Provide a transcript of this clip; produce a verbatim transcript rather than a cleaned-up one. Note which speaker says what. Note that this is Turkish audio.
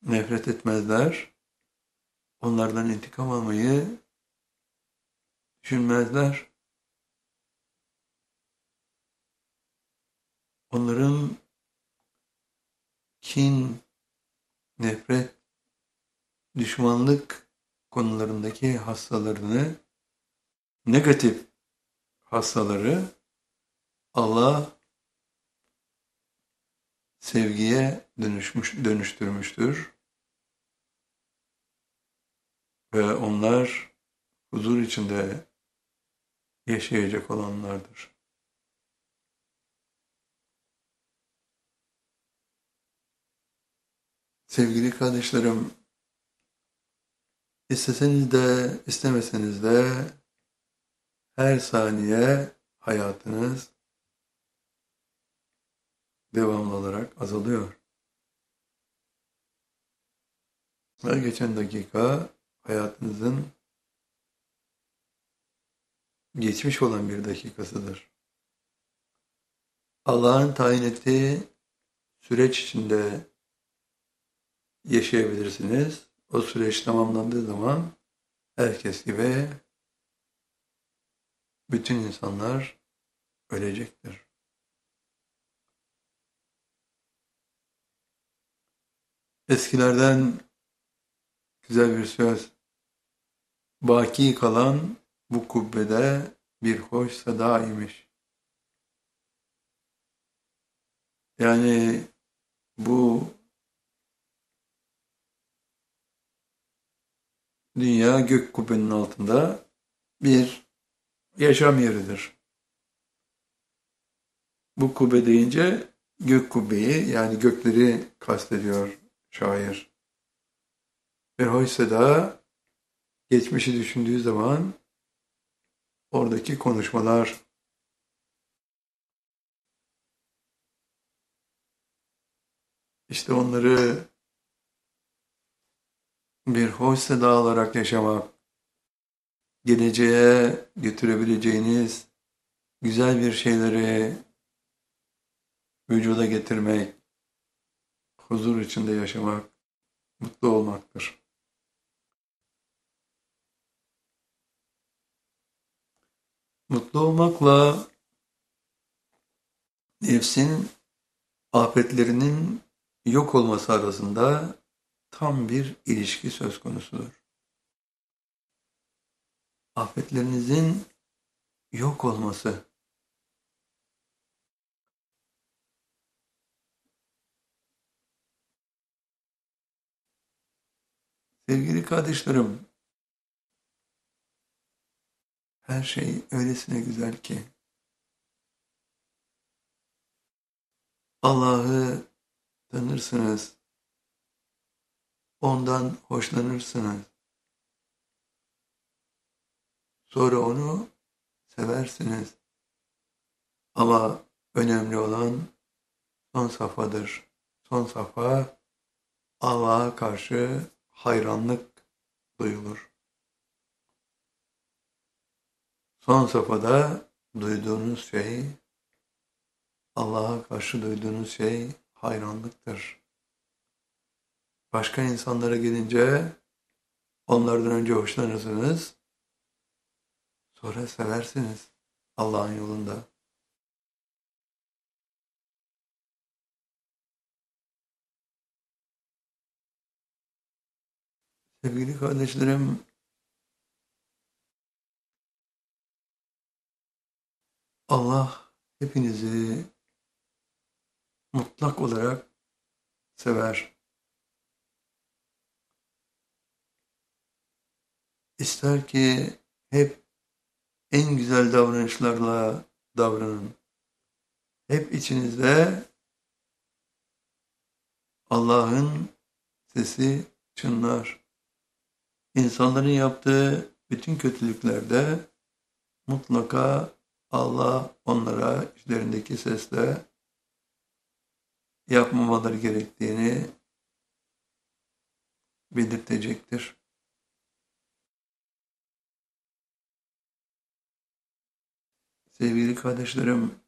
Speaker 1: nefret etmezler. Onlardan intikam almayı düşünmezler. Onların kin, nefret, düşmanlık konularındaki hastalarını, negatif hastaları Allah sevgiye dönüşmüş, dönüştürmüştür. Ve onlar huzur içinde yaşayacak olanlardır. Sevgili kardeşlerim, isteseniz de istemeseniz de her saniye hayatınız devamlı olarak azalıyor. Her geçen dakika hayatınızın geçmiş olan bir dakikasıdır. Allah'ın tayin ettiği süreç içinde yaşayabilirsiniz. O süreç tamamlandığı zaman herkes gibi bütün insanlar ölecektir. Eskilerden güzel bir söz. Baki kalan bu kubbede bir hoş sada imiş. Yani bu dünya gök kubbenin altında bir yaşam yeridir. Bu kubbe deyince gök kubbeyi yani gökleri kastediyor şair. Ve hoş sada geçmişi düşündüğü zaman oradaki konuşmalar, işte onları bir hoş seda olarak yaşamak, geleceğe götürebileceğiniz güzel bir şeyleri vücuda getirmek, huzur içinde yaşamak, mutlu olmaktır. Mutlu olmakla nefsin afetlerinin yok olması arasında tam bir ilişki söz konusudur. Afetlerinizin yok olması. Sevgili kardeşlerim, her şey öylesine güzel ki Allah'ı tanırsınız, ondan hoşlanırsınız, sonra onu seversiniz. Ama önemli olan son safhadır. Son safha Allah'a karşı hayranlık duyulur. Son safhada duyduğunuz şey, Allah'a karşı duyduğunuz şey hayranlıktır. Başka insanlara gelince onlardan önce hoşlanırsınız, sonra seversiniz Allah'ın yolunda. Sevgili kardeşlerim, Allah hepinizi mutlak olarak sever. İster ki hep en güzel davranışlarla davranın. Hep içinizde Allah'ın sesi çınlar. İnsanların yaptığı bütün kötülüklerde mutlaka Allah onlara içlerindeki sesle yapmamaları gerektiğini belirtecektir. Sevgili kardeşlerim,